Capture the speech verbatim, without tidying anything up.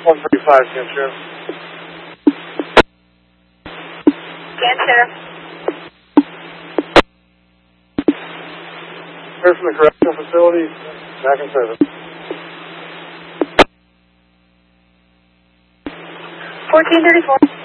one thirty-five, Camp Sheriff. Camp Sheriff. Heard from the correctional facility, back in service. fourteen thirty-four.